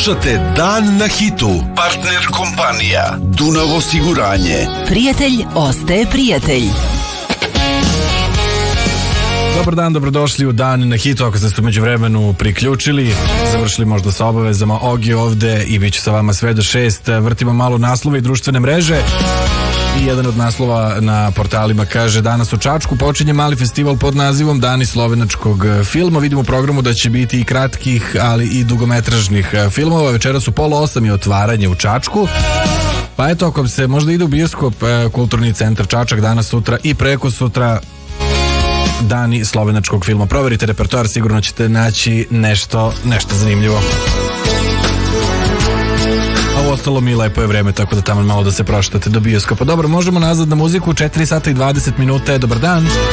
Slušate Dan na hitu. Partner kompanija Dunav osiguranje. Prijatelj ostaje prijatelj. Dobar dan, dobrodošli u Dan na hitu. Ako ste se umeđu vremenu priključili, završili možda sa obavezama, Ogi ovde i bit će sa vama sve do 6. Vrtimo malo naslove i društvene mreže. I jedan od naslova na portalima kaže: danas u Čačku počinje mali festival pod nazivom Dani slovenačkog filma. Vidimo u programu da će biti i kratkih, ali i dugometražnih filmova. Večeras u 7:30 je otvaranje u Čačku. Pa eto, ako se možda ide u bioskop, Kulturni centar Čačak danas, sutra i preko sutra Dani slovenačkog filma. Proverite repertoar, sigurno ćete naći nešto zanimljivo. A u ostalo mi lepo je vreme, tako da tamo malo da se proštate do bioskopa. Dobro, možemo nazad na muziku, 4 sata i 20 minuta. Dobar dan.